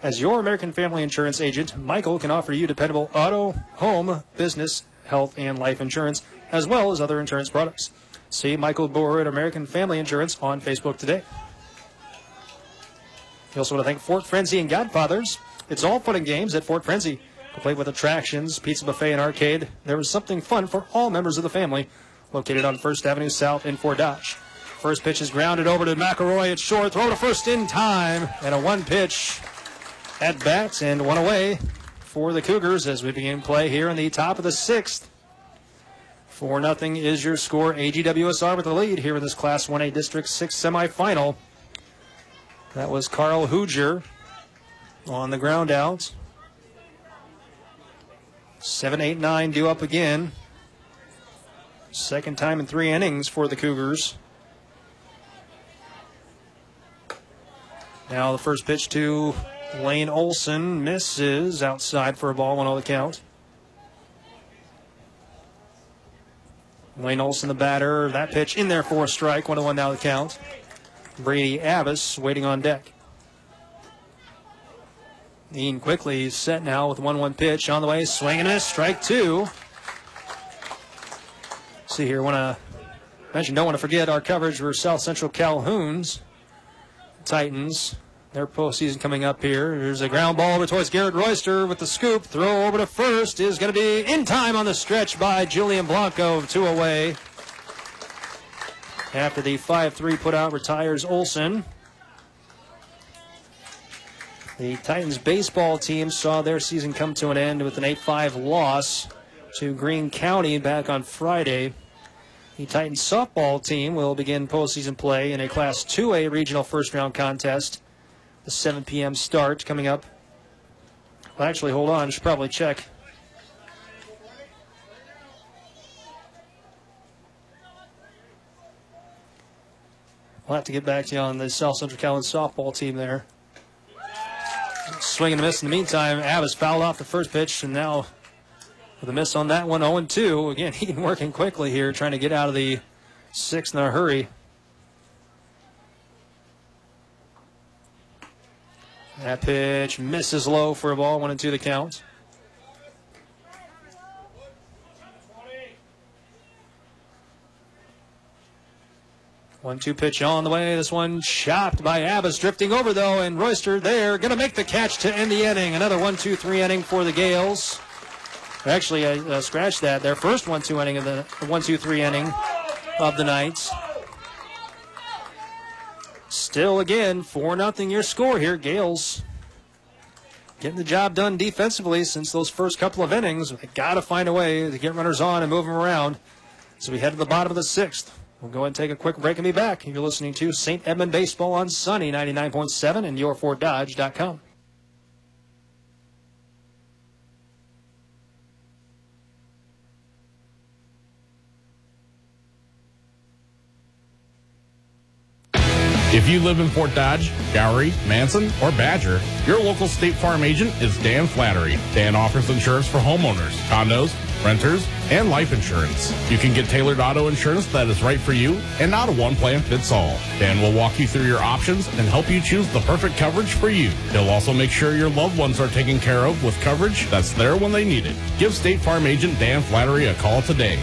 As your American Family Insurance agent, Michael can offer you dependable auto, home, business, health, and life insurance, as well as other insurance products. See Michael Boer at American Family Insurance on Facebook today. We also want to thank Fort Frenzy and Godfathers. It's all fun and games at Fort Frenzy. Complete with attractions, pizza buffet, and arcade. There is something fun for all members of the family. Located on 1st Avenue South in Fort Dodge. First pitch is grounded over to McElroy at short. Throw to first in time. And a one-pitch at bat and one away for the Cougars as we begin play here in the top of the 6th. 4-0 is your score. AGWSR with the lead here in this Class 1A District 6 semifinal. That was Carl Hooger on the ground out. 7-8-9 due up again. Second time in 3 innings for the Cougars. Now the first pitch to Lane Olson misses outside for a ball, 1-0 the count. Lane Olson, the batter. That pitch in there for a strike, 1-1 now the count. Brady Abbas waiting on deck. Ian Quickly set now with 1-1 pitch on the way. Swing and miss, strike 2. See here, don't want to forget our coverage for South Central Calhoun's Titans. Their postseason coming up here. There's a ground ball over towards Garrett Royster with the scoop. Throw over to first is going to be in time on the stretch by Julian Blanco. 2 away. After the 5-3 put out, retires Olson. The Titans baseball team saw their season come to an end with an 8-5 loss to Greene County back on Friday. The Titans softball team will begin postseason play in a Class 2A regional first-round contest. The 7 p.m. start coming up. Well, actually, hold on. I should probably check. We'll have to get back to you on the South Central Calhoun softball team there. Swing and a miss in the meantime. Abbas fouled off the first pitch, and now with a miss on that one, 0-2. Again, Heaton working quickly here, trying to get out of the 6th in a hurry. That pitch misses low for a ball, 1-2 the count. One-two pitch on the way. This one chopped by Abbas, drifting over though, and Royster there, going to make the catch to end the inning. Another 1-2-3 inning for the Gales. Actually, I scratched that. Their first 1-2 inning of the 1-2-3 inning of the night. Still again, 4-0 your score here. Gales getting the job done defensively since those first couple of innings. They got to find a way to get runners on and move them around. So we head to the bottom of the 6th. We'll go ahead and take a quick break and be back. You're listening to St. Edmund Baseball on Sunny 99.7 and yourfortdodge.com. If you live in Fort Dodge, Gowrie, Manson, or Badger, your local State Farm agent is Dan Flattery. Dan offers insurance for homeowners, condos, renters, and life insurance. You can get tailored auto insurance that is right for you and not a one-plan-fits-all. Dan will walk you through your options and help you choose the perfect coverage for you. He'll also make sure your loved ones are taken care of with coverage that's there when they need it. Give State Farm agent Dan Flattery a call today,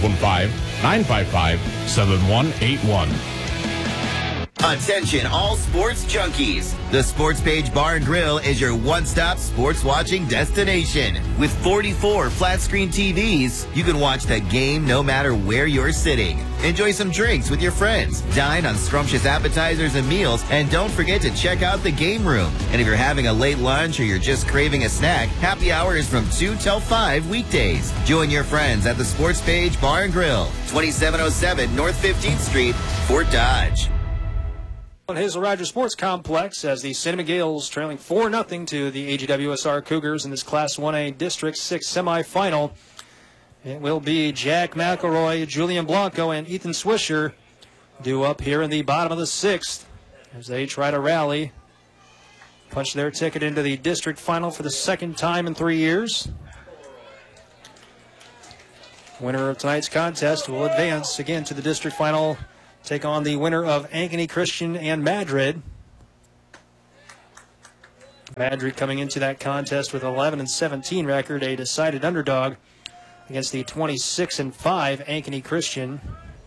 515-955-7181. Attention all sports junkies. The Sports Page Bar and Grill is your one-stop sports watching destination. With 44 flat-screen TVs, you can watch the game no matter where you're sitting. Enjoy some drinks with your friends. Dine on scrumptious appetizers and meals. And don't forget to check out the game room. And if you're having a late lunch or you're just craving a snack, happy hour is from 2 till 5 weekdays. Join your friends at the Sports Page Bar and Grill, 2707 North 15th Street, Fort Dodge. On Hazel Rogers Sports Complex as the St. Edmund Gales trailing 4-0 to the AGWSR Cougars in this Class 1A District 6 semifinal. It will be Jack McElroy, Julian Blanco, and Ethan Swisher due up here in the bottom of the 6th as they try to rally, punch their ticket into the district final for the second time in 3 years. Winner of tonight's contest will advance again to the district final, take on the winner of Ankeny Christian and Madrid. Madrid coming into that contest with 11-17 record, a decided underdog against the 26-5 Ankeny Christian.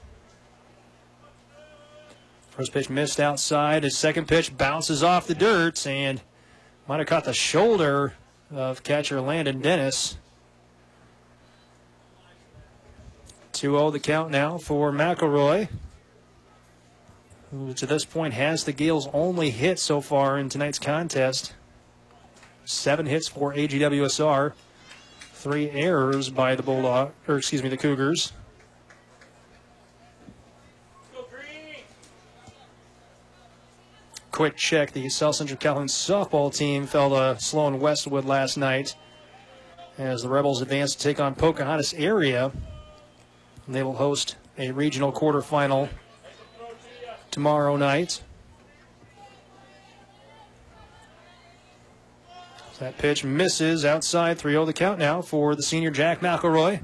First pitch missed outside. His second pitch bounces off the dirt and might have caught the shoulder of catcher Landon Dennis. 2-0 the count now for McElroy, who to this point has the Gales' only hit so far in tonight's contest. 7 hits for AGWSR, 3 errors by the the Cougars. Quick check, the South Central Calhoun softball team fell to Sloan Westwood last night as the Rebels advance to take on Pocahontas area. They will host a regional quarterfinal tomorrow night. That pitch misses outside. 3-0 the count now for the senior Jack McElroy.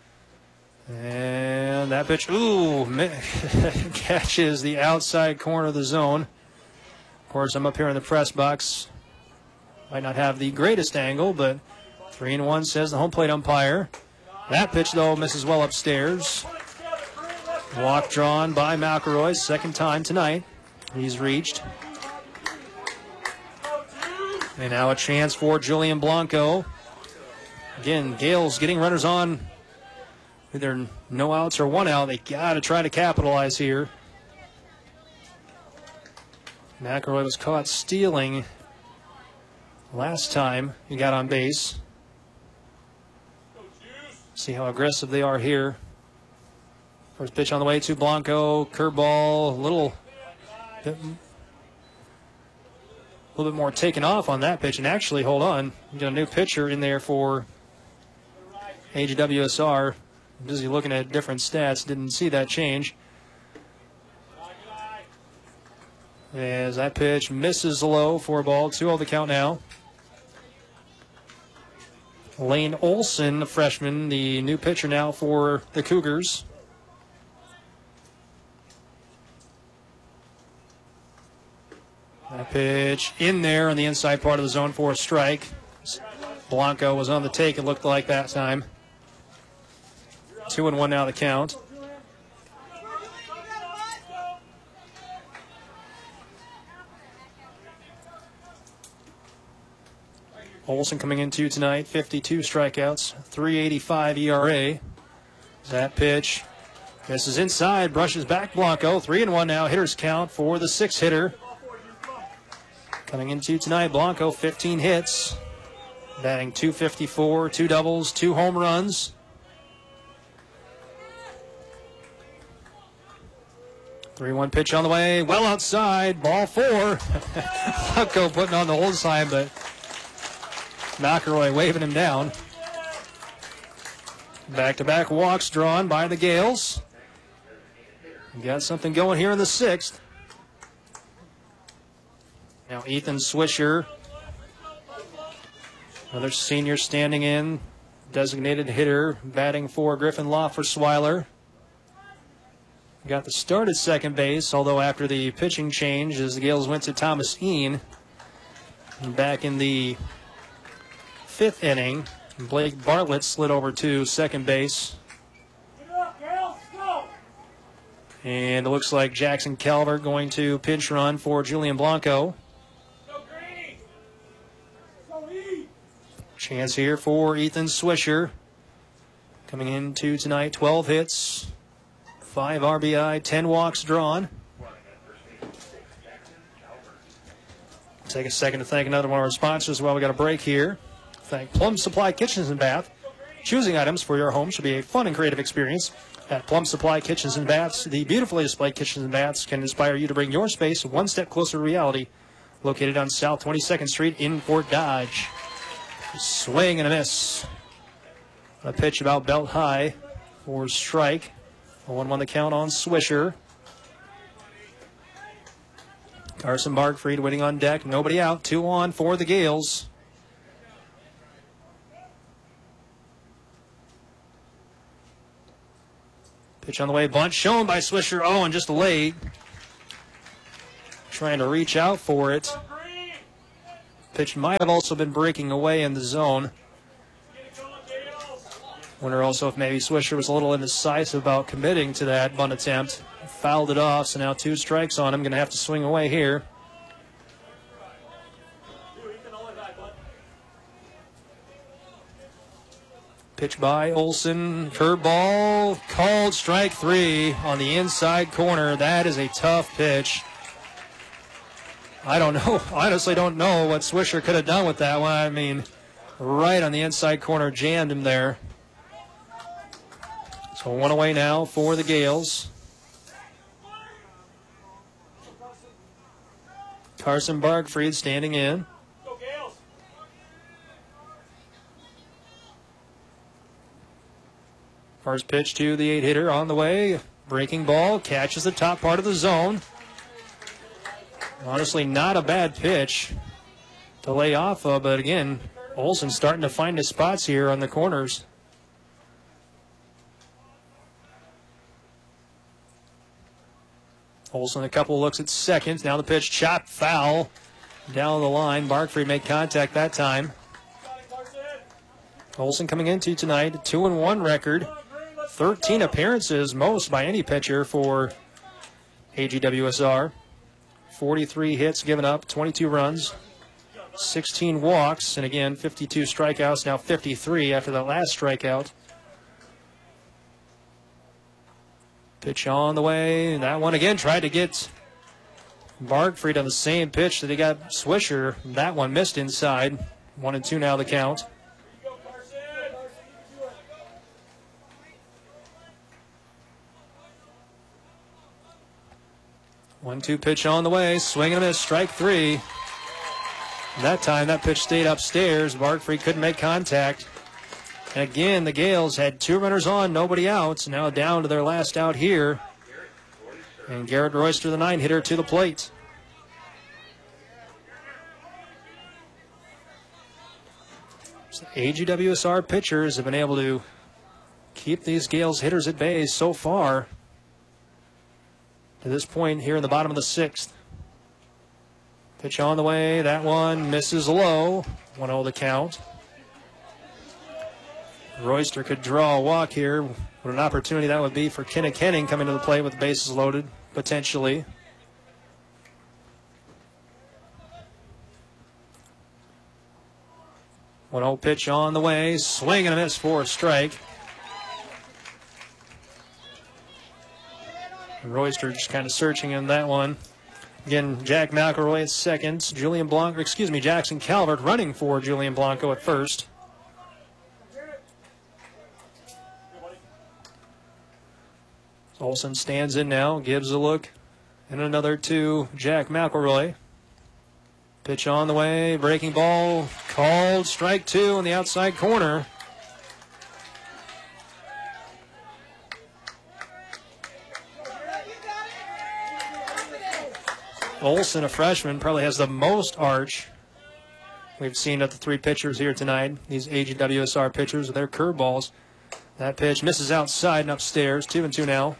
And that pitch, catches the outside corner of the zone. Of course, I'm up here in the press box. Might not have the greatest angle, but 3-1 says the home plate umpire. That pitch, though, misses well upstairs. Walk drawn by McElroy, second time tonight he's reached. And now a chance for Julian Blanco. Again, Gales getting runners on. Either no outs or 1 out. They got to try to capitalize here. McElroy was caught stealing last time he got on base. See how aggressive they are here. First pitch on the way to Blanco. Curveball, a little bit more taken off on that pitch. And actually, hold on, we got a new pitcher in there for AGWSR. I'm busy looking at different stats. Didn't see that change. As that pitch misses low for a ball. 2-0 the count now. Lane Olson, the freshman, the new pitcher now for the Cougars. That pitch in there on the inside part of the zone for a strike. Blanco was on the take, it looked like that time. 2-1 now the count. Olson coming into tonight, 52 strikeouts, 3.85 ERA. That pitch misses inside, brushes back Blanco. 3-1 now, hitter's count for the 6-hitter. Coming into tonight, Blanco, 15 hits, batting .254, 2 doubles, 2 home runs. Three-one pitch on the way, well outside, ball 4. Blanco putting on the hold sign, but McElroy waving him down. Back-to-back walks drawn by the Gales. We got something going here in the 6th. Now Ethan Swisher, another senior standing in, designated hitter, batting for Griffin Law for Swiler. Got the start at second base, although after the pitching change as the Gales went to Thomas Ean. And back in the 5th inning, Blake Bartlett slid over to second base. And it looks like Jackson Calvert going to pinch run for Julian Blanco. Chance here for Ethan Swisher. Coming into tonight, 12 hits, 5 RBI, 10 walks drawn. Take a second to thank another one of our sponsors while we got a break here. Thank Plum Supply Kitchens and Bath. Choosing items for your home should be a fun and creative experience. At Plum Supply Kitchens and Baths, the beautifully displayed kitchens and baths can inspire you to bring your space one step closer to reality. Located on South 22nd Street in Fort Dodge. Swing and a miss. A pitch about belt high for strike. 1-1 the count on Swisher. Carson Barkfried waiting on deck. Nobody out. 2 on for the Gales. Pitch on the way. Bunt shown by Swisher. Oh, and just late. Trying to reach out for it. Pitch might have also been breaking away in the zone. Wonder also if maybe Swisher was a little indecisive about committing to that bunt attempt. Fouled it off, so now 2 strikes on him. Going to have to swing away here. Pitch by Olson. Curveball. Called strike 3 on the inside corner. That is a tough pitch. I don't know. Honestly, don't know what Swisher could have done with that one. I mean, right on the inside corner, jammed him there. So 1 away now for the Gales. Carson Bargfried standing in. First pitch to the 8-hitter on the way. Breaking ball, catches the top part of the zone. Honestly, not a bad pitch to lay off of, but again, Olson starting to find his spots here on the corners. Olson a couple looks at second. Now the pitch chopped foul down the line. Bargfried made contact that time. Olson coming into tonight, a 2-1 record. 13 appearances, most by any pitcher for AGWSR. 43 hits given up, 22 runs, 16 walks, and again, 52 strikeouts, now 53 after that last strikeout. Pitch on the way, and that one again tried to get Bargfried on the same pitch that he got Swisher. That one missed inside. 1-2 now the count. One-two pitch on the way, swing and a miss, strike 3. That time that pitch stayed upstairs. Bargfried couldn't make contact. And again, the Gales had 2 runners on, nobody out. Now down to their last out here. And Garrett Royster, the 9-hitter, to the plate. So AGWSR pitchers have been able to keep these Gales hitters at bay so far. To this point here in the bottom of the 6th. Pitch on the way. That one misses low. 1-0 the count. Royster could draw a walk here. What an opportunity that would be for Kenna Kenning coming to the plate with bases loaded, potentially. One 0 pitch on the way. Swing and a miss for a strike. And Royster just kind of searching in that one. Again, Jack McElroy at second. Jackson Calvert running for Julian Blanco at first. Olson stands in now, gives a look, and another to Jack McElroy. Pitch on the way, breaking ball, called strike 2 on the outside corner. Olson, a freshman, probably has the most arch we've seen of the 3 pitchers here tonight. These AGWSR pitchers with their curveballs. That pitch misses outside and upstairs. 2-2 now.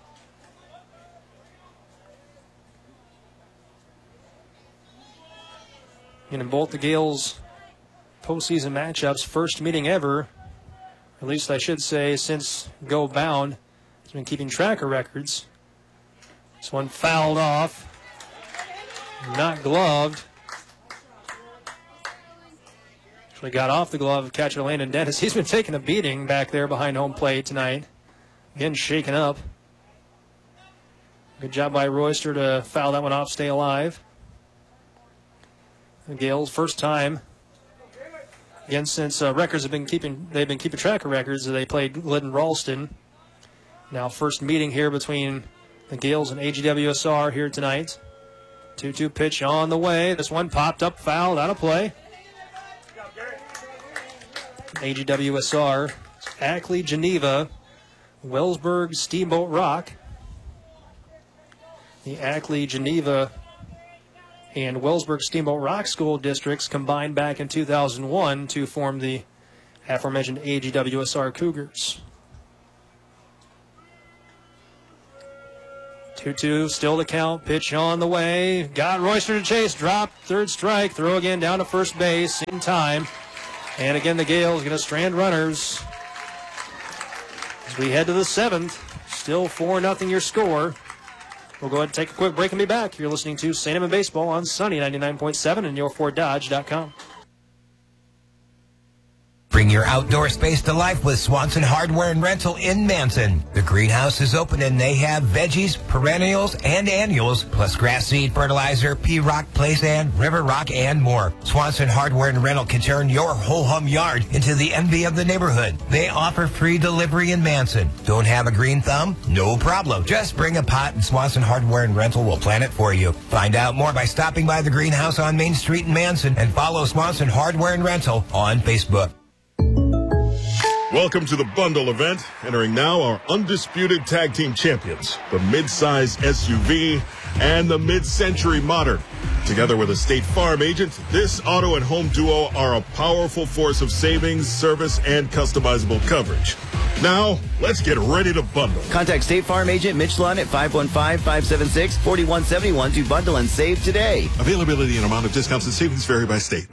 And in both the Gales' postseason matchups, first meeting ever, or at least I should say since Go Bound has been keeping track of records. This one fouled off, not gloved. Actually got off the glove of catcher Landon Dennis. He's been taking a beating back there behind home plate tonight. Again, shaken up. Good job by Royster to foul that one off, stay alive. The Gales' first time, again, since records have been they've been keeping track of records. They played Glidden Ralston. Now first meeting here between the Gales and AGWSR here tonight. 2-2 pitch on the way. This one popped up, fouled, out of play. AGWSR, Ackley, Geneva, Wellsburg, Steamboat Rock. The Ackley, Geneva, and Wellsburg Steamboat Rock school districts combined back in 2001 to form the aforementioned AGWSR Cougars. 2-2, still the count. Pitch on the way. Got Royster to chase. Drop. Third strike. Throw again down to first base in time. And again, the Gales going to strand runners. As we head to the 7th. Still 4-0 your score. We'll go ahead and take a quick break and be back. You're listening to St. Edmund Baseball on Sunny 99.7 and your4dodge.com. Bring your outdoor space to life with Swanson Hardware and Rental in Manson. The greenhouse is open and they have veggies, perennials, and annuals, plus grass seed, fertilizer, pea rock, place sand, river rock, and more. Swanson Hardware and Rental can turn your ho-hum yard into the envy of the neighborhood. They offer free delivery in Manson. Don't have a green thumb? No problem. Just bring a pot and Swanson Hardware and Rental will plant it for you. Find out more by stopping by the greenhouse on Main Street in Manson and follow Swanson Hardware and Rental on Facebook. Welcome to the bundle event. Entering now our undisputed tag team champions, the mid-size SUV and the mid-century modern. Together with a State Farm agent, this auto and home duo are a powerful force of savings, service, and customizable coverage. Now, let's get ready to bundle. Contact State Farm agent Mitch Lund at 515-576-4171 to bundle and save today. Availability and amount of discounts and savings vary by state.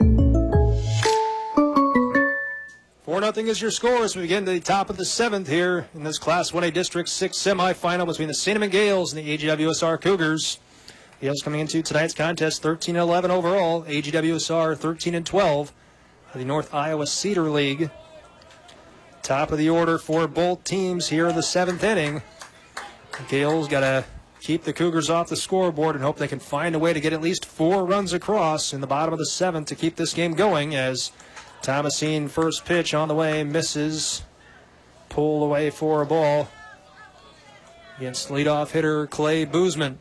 4-0 is your score as we begin to the top of the 7th here in this Class 1A District 6 semifinal between the St. Edmund Gales and the AGWSR Cougars. Gales coming into tonight's contest 13-11 overall, AGWSR 13-12 for the North Iowa Cedar League. Top of the order for both teams here in the 7th inning. The Gales got to keep the Cougars off the scoreboard and hope they can find a way to get at least 4 runs across in the bottom of the 7th to keep this game going as Thomasine, first pitch on the way, misses. Pull away for a ball against leadoff hitter Clay Boozman.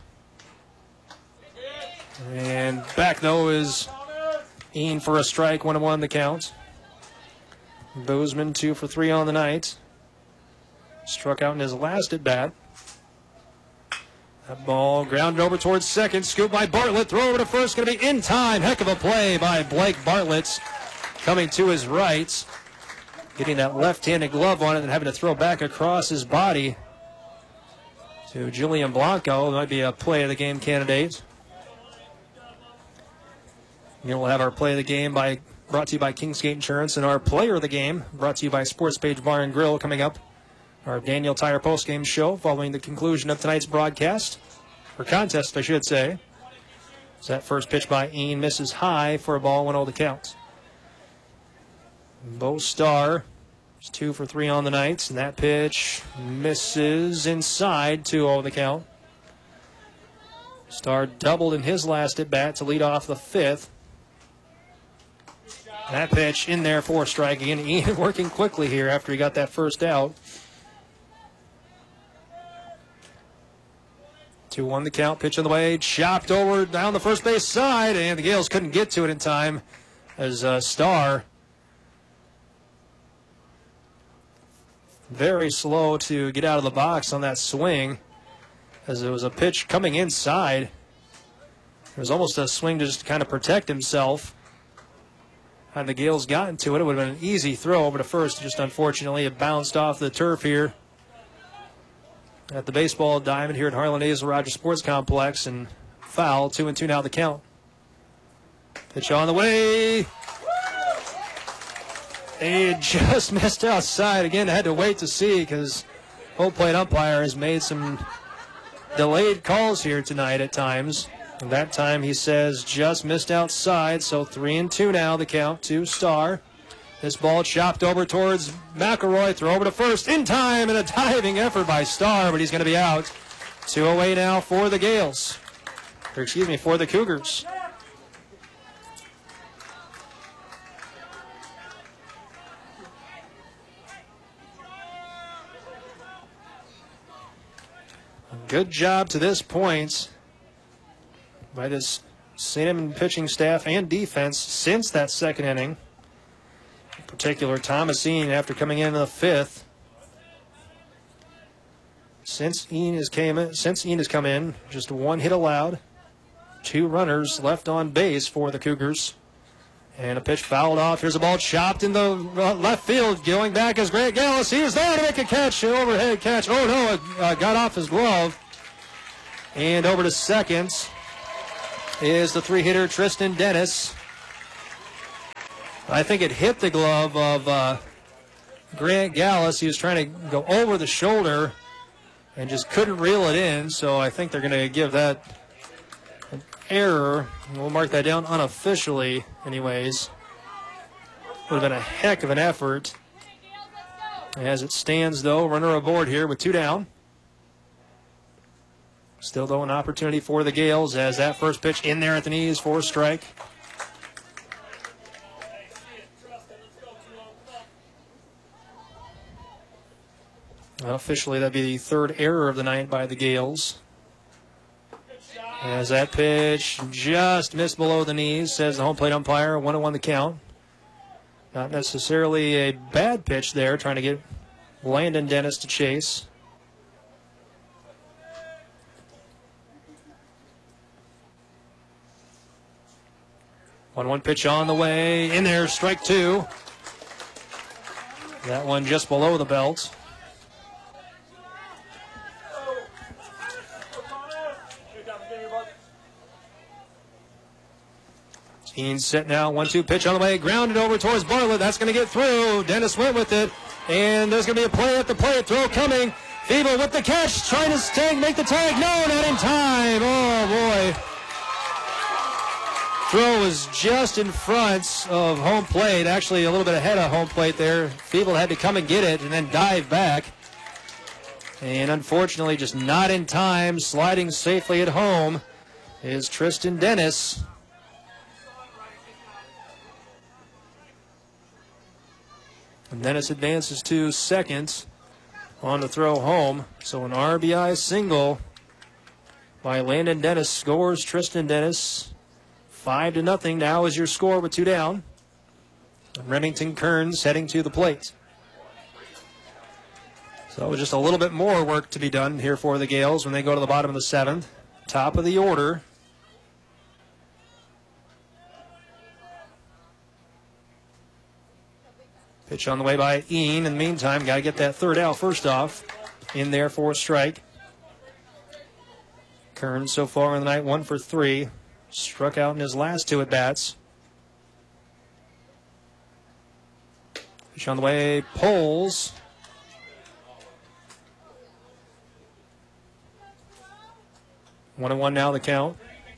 And back, though, is Ian for a strike, 1-1 the count. Boozman 2 for 3 on the night. Struck out in his last at bat. That ball grounded over towards second. Scoop by Bartlett. Throw over to first. Going to be in time. Heck of a play by Blake Bartlett. Coming to his right, getting that left-handed glove on it and having to throw back across his body to Julian Blanco. Might be a play of the game candidate. We'll have our play of the game brought to you by Kingsgate Insurance, and our player of the game brought to you by Sports Page Bar and Grill coming up. Our Daniel Tire postgame show following the conclusion of tonight's broadcast, or contest, I should say. So that first pitch by Ian misses high for a ball, 1-0 the count. Bo Starr is 2 for 3 on the night, and that pitch misses inside, 2-0 the count. Starr doubled in his last at bat to lead off the 5th. That pitch in there for a strike again. Ian working quickly here after he got that first out. 2-1 the count, pitch on the way, chopped over down the first base side, and the Gales couldn't get to it in time as Starr very slow to get out of the box on that swing as it was a pitch coming inside. It was almost a swing to just kind of protect himself. Had the Gales gotten to it, it would have been an easy throw over to first. Just unfortunately, it bounced off the turf here at the baseball diamond here at Harlan Days Rogers Sports Complex, and foul. 2-2 now the count. Pitch on the way. He just missed outside. Again, I had to wait to see because home plate umpire has made some delayed calls here tonight at times. And that time he says just missed outside, so 3-2 now the count to Starr. This ball chopped over towards McElroy. Throw over to first in time, and a diving effort by Starr, but he's going to be out. 2 away now for the Gales. Or excuse me, for the Cougars. Good job to this point by this St. Edmund pitching staff and defense since that second inning. In particular, Thomasine after coming in the 5th. Since Ian has come in, just 1 hit allowed. 2 runners left on base for the Cougars. And a pitch fouled off. Here's a ball chopped in the left field. Going back is Greg Gallus. He is there to make a catch, an overhead catch. Oh, no, it got off his glove. And over to second is the 3-hitter Tristan Dennis. I think it hit the glove of Grant Gallus. He was trying to go over the shoulder and just couldn't reel it in. So I think they're going to give that an error. We'll mark that down unofficially anyways. Would have been a heck of an effort. As it stands, though, runner aboard here with 2 down. Still, though, an opportunity for the Gales as that first pitch in there at the knees for a strike. Officially, that'd be the 3rd error of the night by the Gales. As that pitch just missed below the knees, says the home plate umpire, 1-1 the count. Not necessarily a bad pitch there, trying to get Landon Dennis to chase. One pitch on the way. In there, strike 2. That one just below the belt. He's set now. 1-2 pitch on the way. Grounded over towards Bartlett. That's going to get through. Dennis went with it. And there's going to be a play at the plate. Throw coming. Feeble with the catch. Trying to make the tag. No, not in time. Oh, boy. Throw was just in front of home plate. Actually, a little bit ahead of home plate there. Feeble had to come and get it and then dive back. And unfortunately, just not in time. Sliding safely at home is Tristan Dennis. And Dennis advances to second on the throw home. So an RBI single by Landon Dennis scores Tristan Dennis. 5-0 now is your score with 2 down. Remington Kearns heading to the plate. So just a little bit more work to be done here for the Gales when they go to the bottom of the 7th. Top of the order. Pitch on the way by Ian. In the meantime, got to get that 3rd out first off. In there for a strike. Kearns so far in the night 1 for 3. Struck out in his last 2 at-bats. Pitch on the way. Pulls. One and one now the count.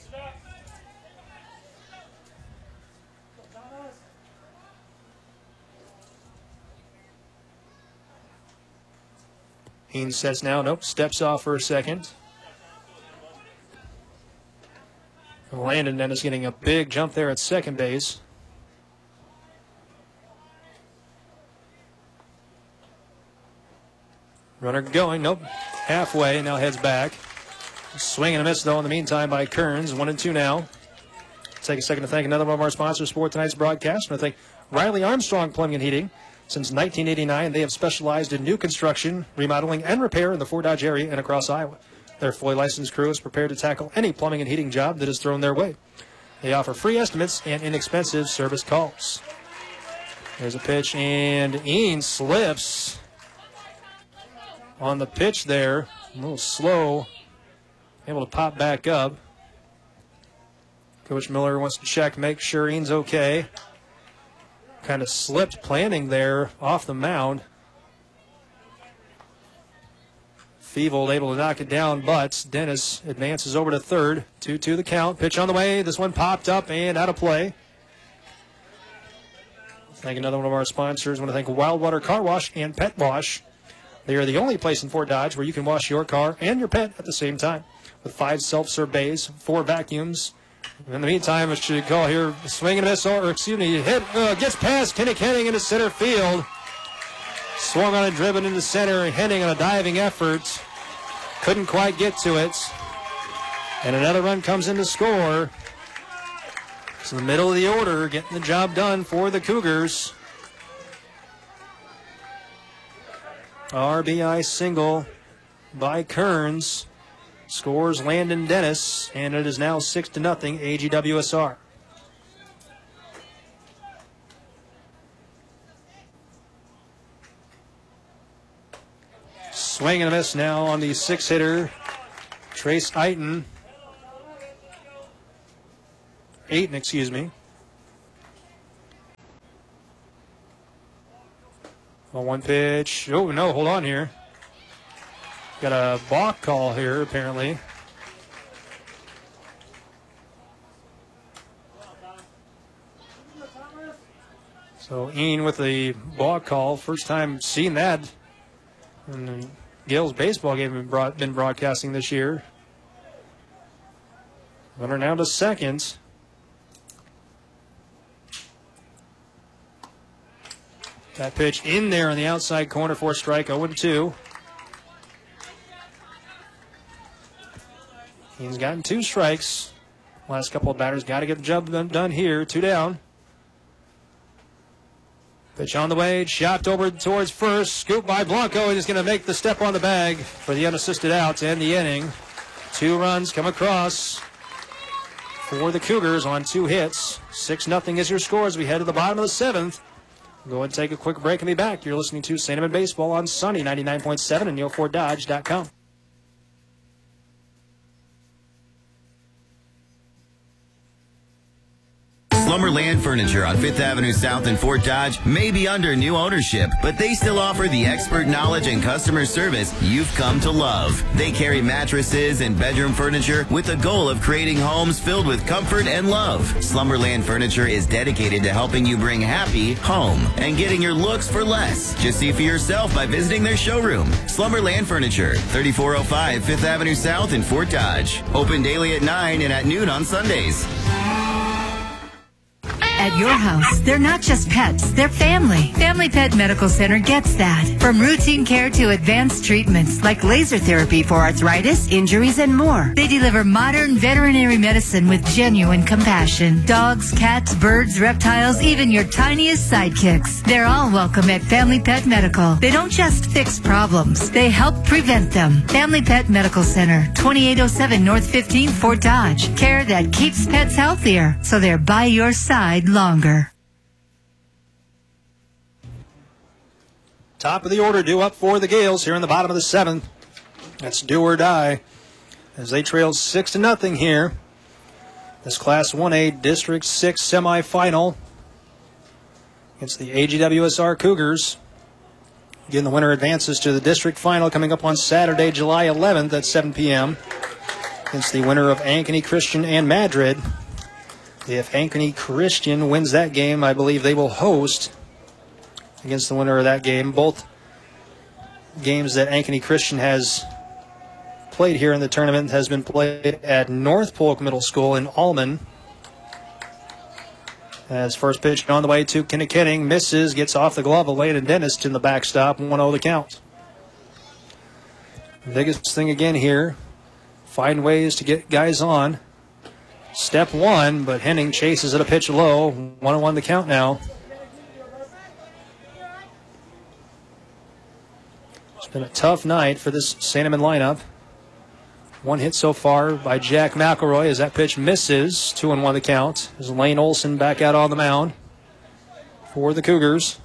Haynes sets now. Nope. Steps off for a second. Landon Dennis getting a big jump there at second base. Runner going. Nope. Halfway. Now heads back. Swing and a miss, though, in the meantime by Kearns. 1-2 now. Take a second to thank another one of our sponsors for tonight's broadcast. I want to thank Riley Armstrong Plumbing and Heating. Since 1989, they have specialized in new construction, remodeling, and repair in the Fort Dodge area and across Iowa. Their fully licensed crew is prepared to tackle any plumbing and heating job that is thrown their way. They offer free estimates and inexpensive service calls. There's a pitch, and Ian slips on the pitch there. A little slow. Able to pop back up. Coach Miller wants to check, make sure Ian's okay. Kind of slipped planning there off the mound. Feeble able to knock it down, but Dennis advances over to third. 2-2 the count. Pitch on the way. This one popped up and out of play. Thank another one of our sponsors. I want to thank Wildwater Car Wash and Pet Wash. They are the only place in Fort Dodge where you can wash your car and your pet at the same time. With 5 self-serve bays, 4 vacuums. In the meantime, it should call here, swing and a miss, or excuse me, hit, gets past Kenny Henning into center field. Swung on and driven into center, Henning on a diving effort. Couldn't quite get to it. And another run comes in to score. So the middle of the order, getting the job done for the Cougars. RBI single by Kearns. Scores Landon Dennis, and it is now 6-0 AGWSR. Swing and a miss now on the 6-hitter Trace Ayton, excuse me. On one pitch. Oh, no, hold on here. Got a balk call here, apparently. So Ian with the balk call. First time seeing that in the Gales baseball game been broadcasting this year. Runner now to second. That pitch in there on the outside corner for a strike, 0-2. He's gotten 2 strikes. Last couple of batters got to get the job done here. 2 down. Pitch on the way, chopped over towards first. Scoop by Blanco. He's going to make the step on the bag for the unassisted out to end the inning. 2 runs come across for the Cougars on 2 hits. 6-0 is your score as we head to the bottom of the 7th. Go ahead and take a quick break and be back. You're listening to St. Edmund Baseball on Sunny 99.7 and NeilFordDodge.com. Slumberland Furniture on 5th Avenue South in Fort Dodge may be under new ownership, but they still offer the expert knowledge and customer service you've come to love. They carry mattresses and bedroom furniture with the goal of creating homes filled with comfort and love. Slumberland Furniture is dedicated to helping you bring happy home and getting your looks for less. Just see for yourself by visiting their showroom. Slumberland Furniture, 3405 5th Avenue South in Fort Dodge. Open daily at 9 and at noon on Sundays. At your house, they're not just pets, they're family. Family Pet Medical Center gets that. From routine care to advanced treatments like laser therapy for arthritis, injuries, and more. They deliver modern veterinary medicine with genuine compassion. Dogs, cats, birds, reptiles, even your tiniest sidekicks. They're all welcome at Family Pet Medical. They don't just fix problems, they help prevent them. Family Pet Medical Center, 2807 North 15th, Fort Dodge. Care that keeps pets healthier, so they're by your side longer. Top of the order due up for the Gales here in the bottom of the 7th. That's do or die as they trail 6-0 here. This Class 1A District 6 semifinal against the AGWSR Cougars. Again, the winner advances to the district final coming up on Saturday, July 11th at 7 p.m. against the winner of Ankeny Christian and Madrid. If Ankeny Christian wins that game, I believe they will host against the winner of that game. Both games that Ankeny Christian has played here in the tournament has been played at North Polk Middle School in Allman. As first pitch on the way to Kinnickinning, misses, gets off the glove of Landon Dennis in the backstop, 1-0 the count. The biggest thing again here, find ways to get guys on. Step 1, but Henning chases at a pitch low. 1-1 the count now. It's been a tough night for this St. Edmund lineup. 1 hit so far by Jack McElroy as that pitch misses. 2-1 the count. As Lane Olson back out on the mound for the Cougars.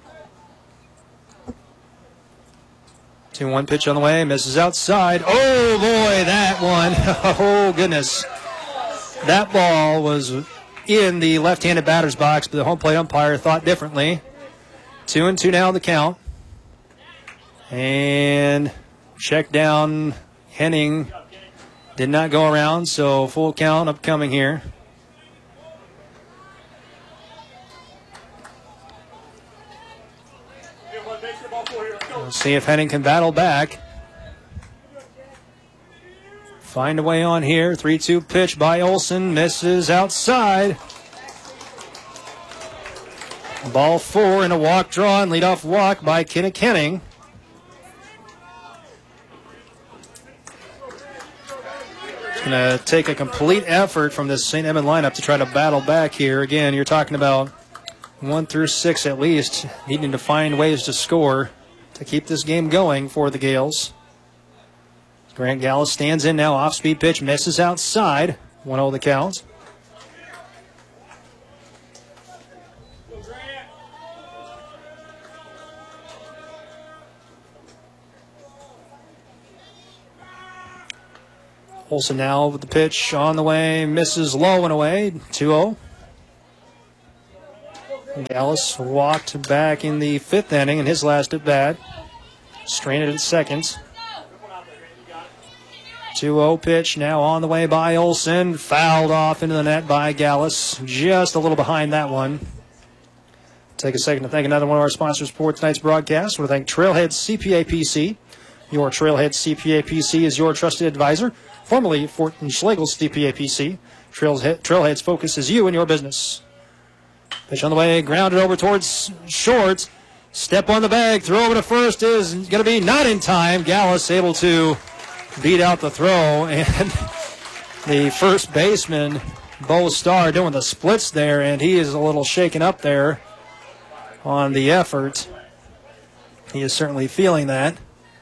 2-1 pitch on the way. Misses outside. Oh, boy, that one. Oh, goodness. That ball was in the left-handed batter's box, but the home plate umpire thought differently. 2-2 now the count. And check down. Henning did not go around, so full count upcoming here. We'll see if Henning can battle back. Find a way on here. 3-2 pitch by Olson. Misses outside. Ball 4 and a walk drawn. Leadoff walk by Kinnickinning. It's going to take a complete effort from this St. Edmund lineup to try to battle back here. Again, you're talking about 1 through 6 at least, needing to find ways to score to keep this game going for the Gales. Grant Gallus stands in now, off-speed pitch, misses outside. 1-0 the count. Olsen now with the pitch on the way, misses low and away, 2-0. Gallus walked back in the 5th inning in his last at bat. Strained at second. 2-0 pitch now on the way by Olsen. Fouled off into the net by Gallus. Just a little behind that one. Take a second to thank another one of our sponsors for tonight's broadcast. We want to thank Trailhead CPA PC. Your Trailhead CPA PC is your trusted advisor. Formerly Fort Schlegel's CPA PC. Trailhead's focus is you and your business. Pitch on the way, grounded over towards short. Step on the bag, throw over to first is going to be not in time. Gallus able to beat out the throw, and the first baseman, Bo Starr, doing the splits there, and he is a little shaken up there on the effort. He is certainly feeling that.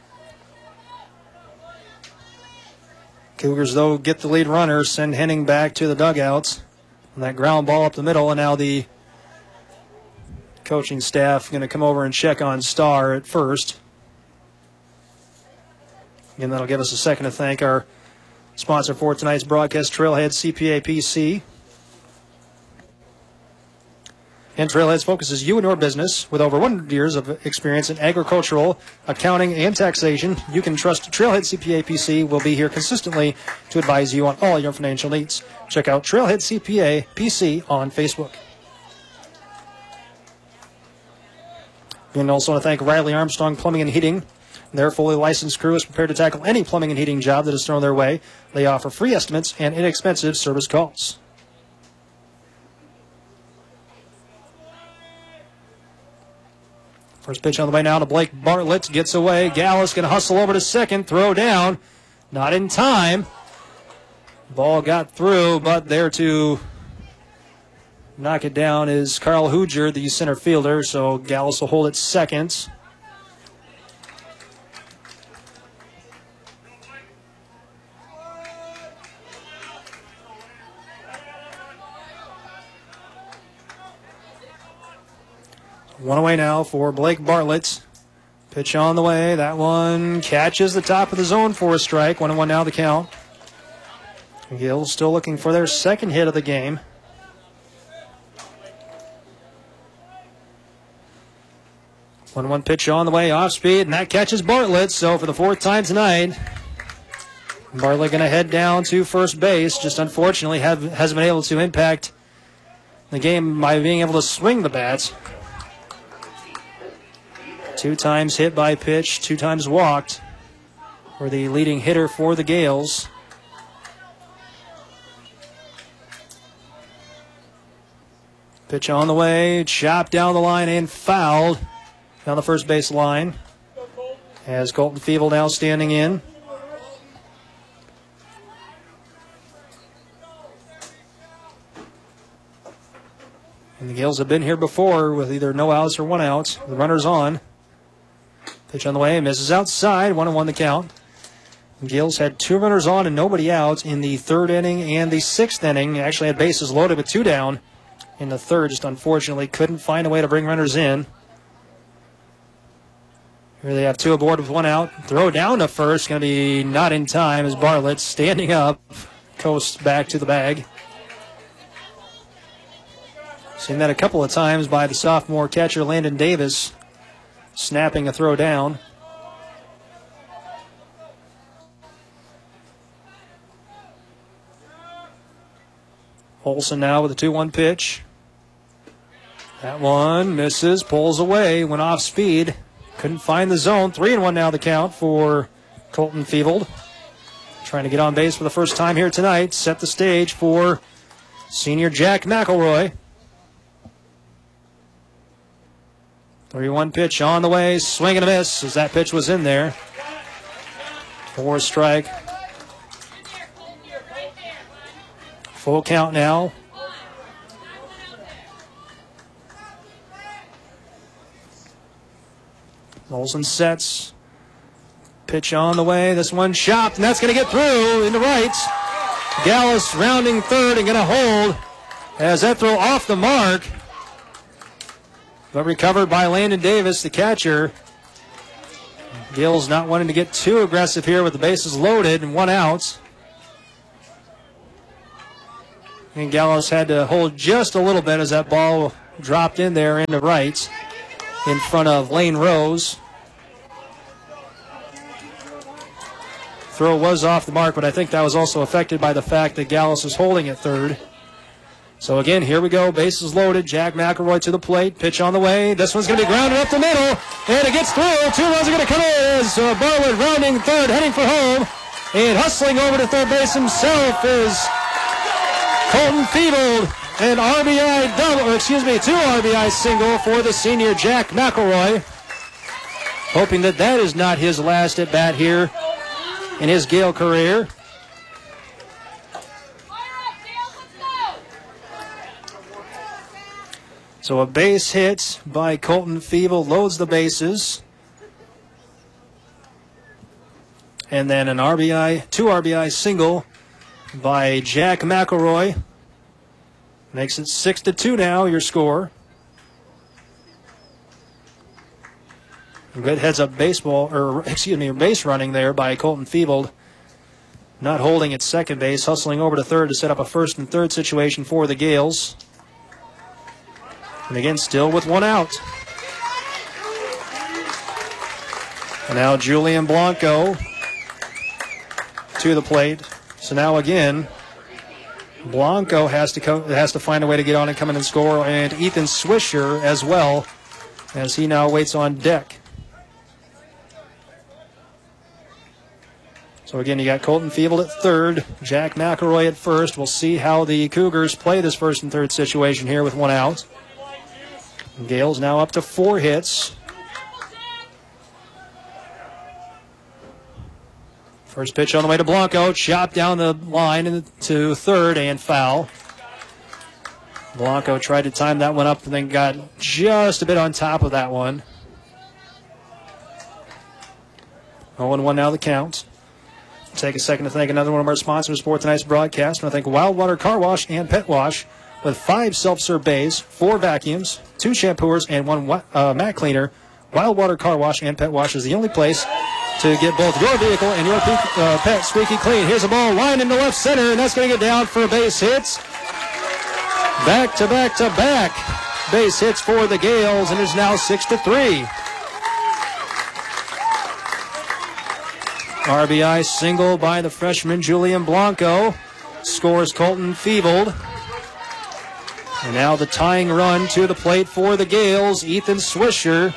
Cougars, though, get the lead runner, send Henning back to the dugouts. And that ground ball up the middle, and now the coaching staff going to come over and check on Starr at first. Again, that'll give us a second to thank our sponsor for tonight's broadcast, Trailhead CPA PC. And Trailhead's focuses you and your business. With over 100 years of experience in agricultural, accounting, and taxation, you can trust Trailhead CPA PC will be here consistently to advise you on all your financial needs. Check out Trailhead CPA PC on Facebook. And also want to thank Riley Armstrong Plumbing and Heating. Their fully licensed crew is prepared to tackle any plumbing and heating job that is thrown their way. They offer free estimates and inexpensive service calls. First pitch on the way now to Blake Bartlett. Gets away. Gallus going to hustle over to second. Throw down. Not in time. Ball got through, but there to knock it down is Carl Hooger, the center fielder. So Gallus will hold it second. One away now for Blake Bartlett. Pitch on the way. That one catches the top of the zone for a strike. 1-1 now the count. Gills still looking for their second hit of the game. One pitch on the way, off speed, and that catches Bartlett. So for the 4th time tonight, Bartlett going to head down to first base. Just unfortunately hasn't been able to impact the game by being able to swing the bats. 2 times hit by pitch, 2 times walked for the leading hitter for the Gales. Pitch on the way, chopped down the line and fouled down the first base line. As Colton Feeble now standing in. And the Gales have been here before with either no outs or 1 out. The runner's on. Pitch on the way, misses outside, 1-1 the count. The Gales had 2 runners on and nobody out in the 3rd inning and the 6th inning. Actually had bases loaded with 2 down in the 3rd. Just unfortunately couldn't find a way to bring runners in. Here they have 2 aboard with 1 out. Throw down to first, going to be not in time as Bartlett standing up, coasts back to the bag. Seen that a couple of times by the sophomore catcher Landon Davis, snapping a throw down. Olsen now with a 2-1 pitch. That one misses, pulls away, went off speed. Couldn't find the zone. 3-1 now the count for Colton Feeble. Trying to get on base for the first time here tonight. Set the stage for senior Jack McElroy. 3-1 pitch on the way. Swing and a miss as that pitch was in there. 4 strike. Full count now. Olsen sets. Pitch on the way. This one chopped, and that's going to get through into right. Gallus rounding third and going to hold as that throw off the mark. But recovered by Landon Davis, the catcher. Gills not wanting to get too aggressive here with the bases loaded and 1 out. And Gallows had to hold just a little bit as that ball dropped in there into right in front of Lane Rose. Throw was off the mark, but I think that was also affected by the fact that Gallows was holding at third. So again, here we go. Bases loaded. Jack McElroy to the plate. Pitch on the way. This one's going to be grounded up the middle. And it gets through. 2 runs are going to come in as Barwood rounding third, heading for home. And hustling over to third base himself is Colton Feeble. An RBI double, or excuse me, 2 RBI single for the senior Jack McElroy. Hoping that that is not his last at bat here in his Gale career. So a base hit by Colton Feeble loads the bases. And then an RBI, 2 RBI single by Jack McElroy. Makes it 6-2 now, your score. Good heads-up baseball, or excuse me, base running there by Colton Feeble. Not holding at second base, hustling over to third to set up a first and third situation for the Gales. And again, still with 1 out. And now Julian Blanco to the plate. So now again, Blanco has to find a way to get on and come in and score, and Ethan Swisher as well, as he now waits on deck. So again, you got Colton Feeble at third, Jack McElroy at first. We'll see how the Cougars play this first and third situation here with 1 out. Gales now up to 4 hits. First pitch on the way to Blanco, chopped down the line to third and foul. Blanco tried to time that one up and then got just a bit on top of that one. 0-1 now the count. Take a second to thank another one of our sponsors for tonight's broadcast. I want to thank Wildwater Car Wash and Pet Wash with 5 self-serve bays, 4 vacuums, 2 shampooers, and 1 mat cleaner. Wildwater Car Wash and Pet Wash is the only place to get both your vehicle and your pet squeaky clean. Here's a ball lined into left center, and that's going to get down for a base hits. Back to back to back base hits for the Gales, and it's now 6-3. RBI single by the freshman Julian Blanco. Scores Colton Feeble. And now the tying run to the plate for the Gales, Ethan Swisher.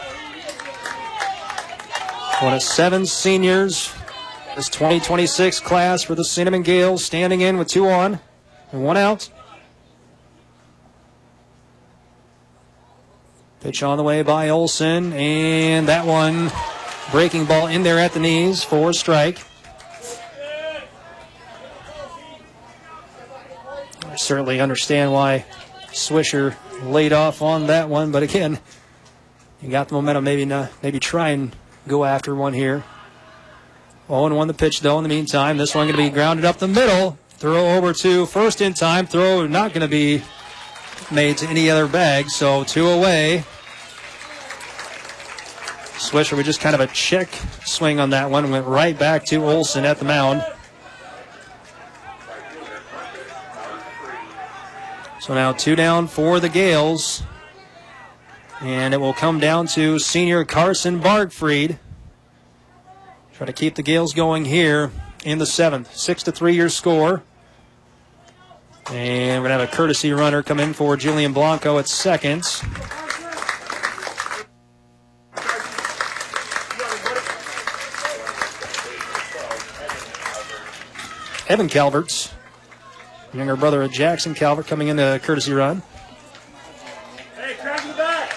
One of 7 seniors, this 2026 class for the Cinnamon Gales, standing in with 2 on and 1 out. Pitch on the way by Olson, and that one breaking ball in there at the knees for a strike. I certainly understand why Swisher laid off on that one, but again, you got the momentum. Maybe try and go after one here. 0-1 the pitch, though, in the meantime. This one going to be grounded up the middle. Throw over to first in time. Throw not going to be made to any other bag, so 2 away. Swisher with just kind of a check swing on that one. Went right back to Olson at the mound. So now 2 down for the Gales. And it will come down to senior Carson Bargfried. Try to keep the Gales going here in the 7th. 6-3 your score. And we're going to have a courtesy runner come in for Julian Blanco at second. Evan Calvert's younger brother of Jackson Calvert coming in the courtesy run. Hey, crack in the back.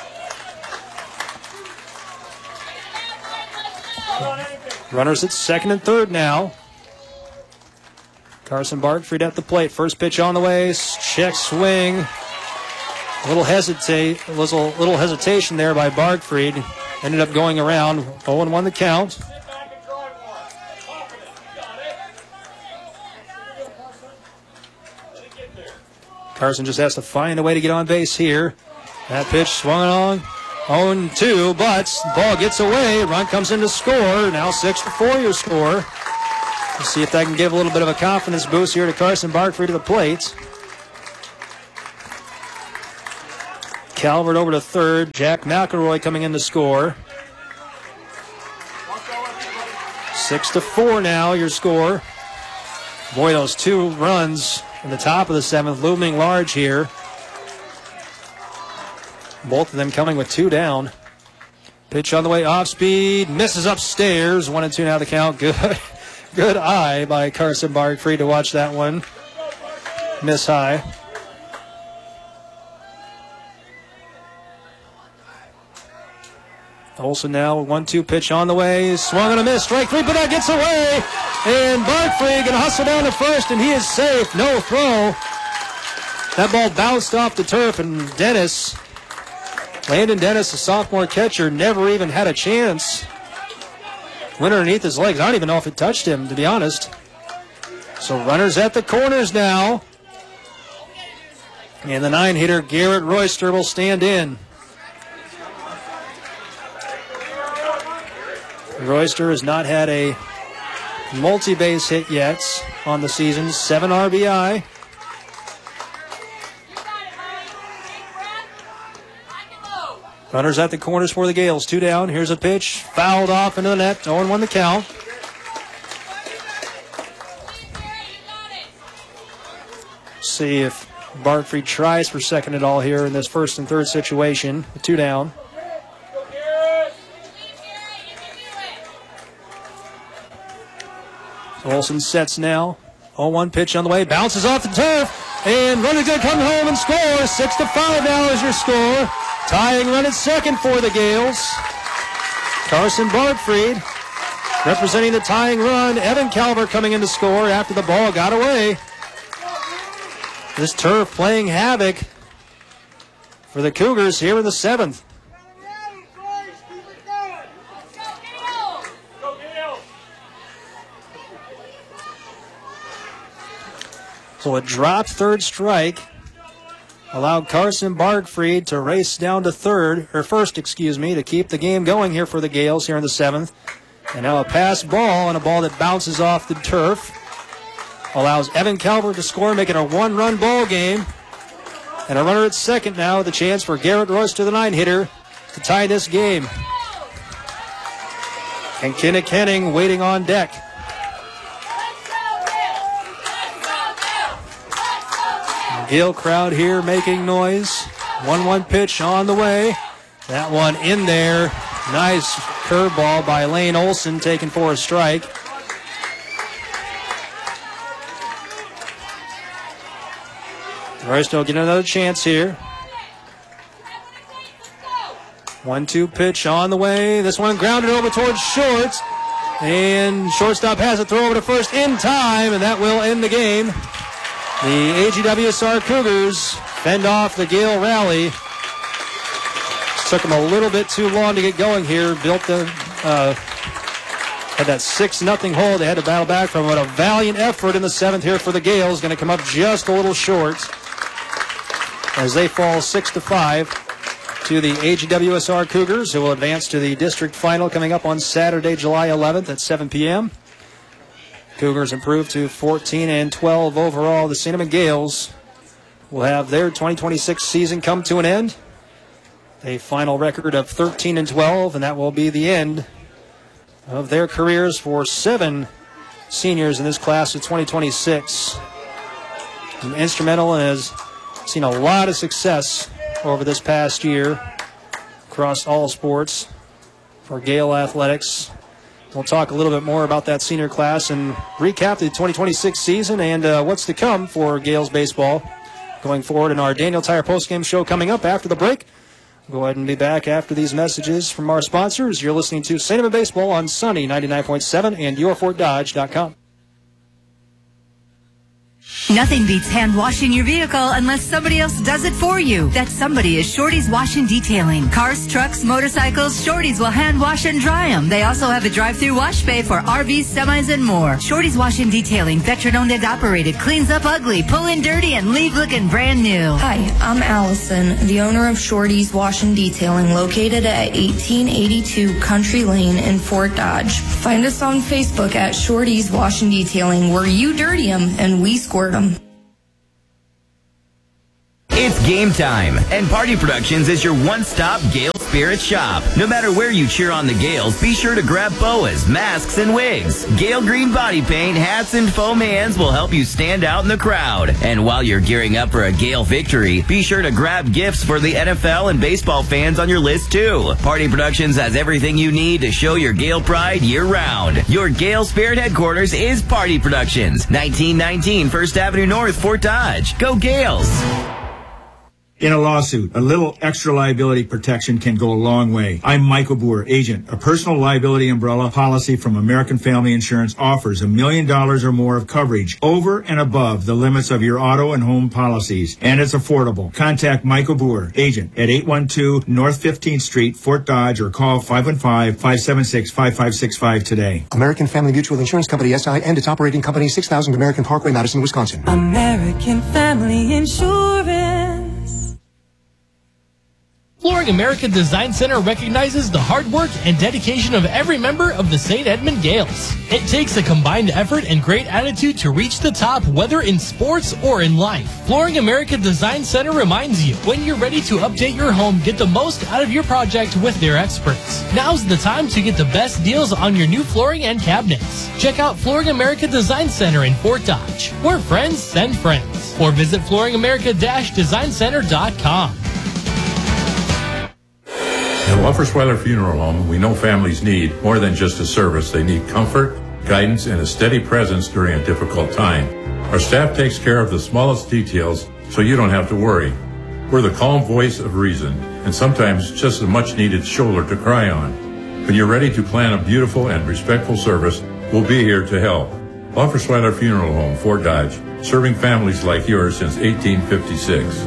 Runners at second and third now. Carson Bargfried at the plate. First pitch on the way. Check swing. A little hesitation there by Bargfried. Ended up going around. 0-1 the count. Carson just has to find a way to get on base here. That pitch swung on 0-2, but the ball gets away. Run comes in to score. Now 6-4 your score. Let's see if that can give a little bit of a confidence boost here to Carson Bargfried to the plate. Calvert over to third. Jack McElroy coming in to score. 6-4 now, your score. Boy, those 2 runs in the top of the 7th looming large here. Both of them coming with 2 down. Pitch on the way, off speed, misses upstairs. 1-2 now the count. Good eye by Carson Bargfried to watch that one miss high. Olsen now, 1-2 pitch on the way. Swung and a miss. Strike 3, but that gets away. And Bargfried going to hustle down to first, and he is safe. No throw. That ball bounced off the turf, and Landon Dennis, a sophomore catcher, never even had a chance. Went underneath his legs. I don't even know if it touched him, to be honest. So runners at the corners now. And the 9-hitter, Garrett Royster, will stand in. Royster has not had a multi-base hit yet on the season. 7 RBI. Runners at the corners for the Gales. 2 down. Here's a pitch. Fouled off into the net. 0-1 the count. See if Bargfried tries for second at all here in this first and third situation. 2 down. Olsen sets now. 0-1 pitch on the way. Bounces off the turf. And runner's going to come home and score. 6-5 now is your score. Tying run at second for the Gales. Carson Bargfried representing the tying run. Evan Calvert coming in to score after the ball got away. This turf playing havoc for the Cougars here in the 7th. So a dropped third strike allowed Carson Bargfried to race down to first, to keep the game going here for the Gales here in the 7th. And now a pass ball and a ball that bounces off the turf allows Evan Calvert to score, making a 1-run ball game. And a runner at second now with a chance for Garrett Royster, the 9-hitter, to tie this game. And Kinnick Henning waiting on deck. Gale crowd here making noise. 1-1 pitch on the way. That one in there. Nice curveball by Lane Olsen, taken for a strike. Royster will get another chance here. 1-2 pitch on the way. This one grounded over towards short. And shortstop has a throw over to first in time, and that will end the game. The AGWSR Cougars fend off the Gale rally. Took them a little bit too long to get going here. Had that 6-0 hole they had to battle back from. But a valiant effort in the 7th here for the Gales. Going to come up just a little short as they fall 6-5 to the AGWSR Cougars, who will advance to the district final coming up on Saturday, July 11th at 7 p.m. Cougars improved to 14-12 overall. The Cinnamon Gales will have their 2026 season come to an end. A final record of 13-12, and that will be the end of their careers for 7 seniors in this class of 2026. And instrumental and has seen a lot of success over this past year across all sports for Gale Athletics. We'll talk a little bit more about that senior class and recap the 2026 season and what's to come for Gales baseball going forward in our Daniel Tire postgame show coming up after the break. Go ahead and be back after these messages from our sponsors. You're listening to Cinnamon Baseball on Sunny 99.7 and yourfortdodge.com. Nothing beats hand washing your vehicle unless somebody else does it for you. That somebody is Shorty's Wash and Detailing. Cars, trucks, motorcycles, Shorty's will hand wash and dry them. They also have a drive-through wash bay for RVs, semis, and more. Shorty's Wash and Detailing, veteran-owned and operated, cleans up ugly, pull in dirty, and leave looking brand new. Hi, I'm Allison, the owner of Shorty's Wash and Detailing, located at 1882 Country Lane in Fort Dodge. Find us on Facebook at Shorty's Wash and Detailing, where you dirty them and we squirt them. It's game time, and Party Productions is your one-stop Gale Spirit shop. No matter where you cheer on the Gales, be sure to grab boas, masks, and wigs. Gale Green body paint, hats, and foam hands will help you stand out in the crowd. And while you're gearing up for a Gale victory, be sure to grab gifts for the NFL and baseball fans on your list, too. Party Productions has everything you need to show your Gale pride year-round. Your Gale Spirit headquarters is Party Productions, 1919 First Avenue North, Fort Dodge. Go Gales! In a lawsuit, a little extra liability protection can go a long way. I'm Michael Boer, agent. A personal liability umbrella policy from American Family Insurance offers $1 million or more of coverage over and above the limits of your auto and home policies, and it's affordable. Contact Michael Boer, agent, at 812 North 15th Street, Fort Dodge, or call 515-576-5565 today. American Family Mutual Insurance Company, SI, and its operating company, 6000 American Parkway, Madison, Wisconsin. American Family Insurance. Flooring America Design Center recognizes the hard work and dedication of every member of the St. Edmund Gales. It takes a combined effort and great attitude to reach the top, whether in sports or in life. Flooring America Design Center reminds you, when you're ready to update your home, get the most out of your project with their experts. Now's the time to get the best deals on your new flooring and cabinets. Check out Flooring America Design Center in Fort Dodge, where friends send friends. Or visit flooringamerica-designcenter.com. At Luffersweiler Funeral Home, we know families need more than just a service. They need comfort, guidance, and a steady presence during a difficult time. Our staff takes care of the smallest details so you don't have to worry. We're the calm voice of reason, and sometimes just a much-needed shoulder to cry on. When you're ready to plan a beautiful and respectful service, we'll be here to help. Luffersweiler Funeral Home, Fort Dodge, serving families like yours since 1856.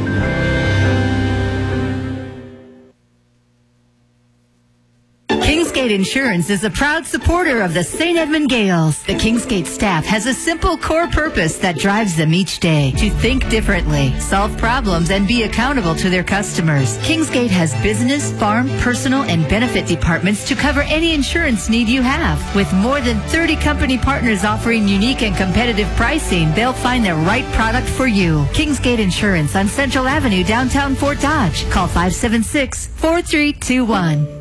Kingsgate Insurance is a proud supporter of the St. Edmund Gales. The Kingsgate staff has a simple core purpose that drives them each day: to think differently, solve problems, and be accountable to their customers. Kingsgate has business, farm, personal, and benefit departments to cover any insurance need you have. With more than 30 company partners offering unique and competitive pricing, they'll find the right product for you. Kingsgate Insurance on Central Avenue, downtown Fort Dodge. Call 576-4321.